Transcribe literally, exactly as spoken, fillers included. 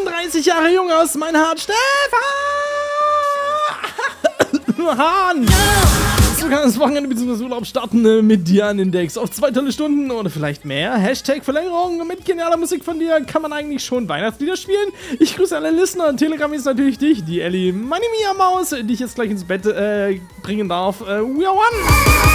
achtunddreißig Jahre jung aus, mein Hart, Stefan Hahn. Du kannst das Wochenende bzw. Urlaub starten äh, mit dir an den Decks. Auf zwei tolle Stunden oder vielleicht mehr. Hashtag Verlängerung. Mit genialer Musik von dir kann man eigentlich schon Weihnachtslieder spielen. Ich grüße alle Listener. Telegram ist natürlich dich, die Ellie, meine Mia Maus, die ich jetzt gleich ins Bett äh, bringen darf. Äh, we are one.